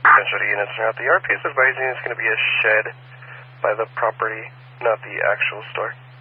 Potential units are out. The RP is advising it's going to be a shed by the property, not the actual store.